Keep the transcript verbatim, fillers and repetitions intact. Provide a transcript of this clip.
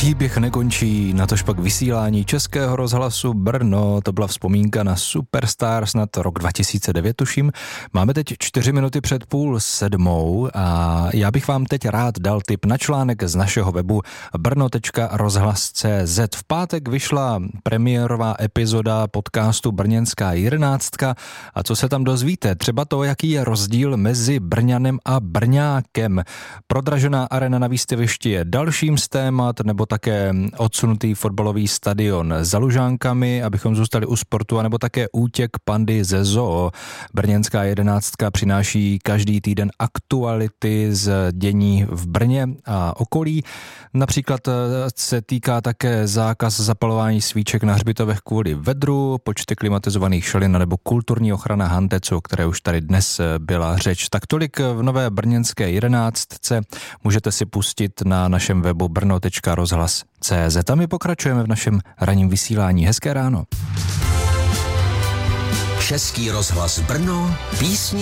Příběh nekončí, natožpak vysílání Českého rozhlasu Brno. To byla vzpomínka na Superstar, snad rok dva tisíce devět, tuším. Máme teď čtyři minuty před půl sedmou a já bych vám teď rád dal tip na článek z našeho webu brno tečka rozhlas tečka cé zet. V pátek vyšla premiérová epizoda podcastu Brněnská jedenáctka a co se tam dozvíte? Třeba to, jaký je rozdíl mezi Brňanem a Brňákem. Prodražená arena na výstavišti je dalším z témat, nebo také odsunutý fotbalový stadion za Lužánkami, abychom zůstali u sportu, anebo také útěk pandy ze zoo. Brněnská jedenáctka přináší každý týden aktuality z dění v Brně a okolí. Například se týká také zákaz zapalování svíček na hřbitovech kvůli vedru, počty klimatizovaných šelin nebo kulturní ochrana hantecu, o které už tady dnes byla řeč. Tak tolik v nové brněnské jedenáctce. Můžete si pustit na našem webu brno tečka rozhlas tečka cé zet. A my pokračujeme v našem ranním vysílání. Hezké ráno. Český rozhlas Brno, písni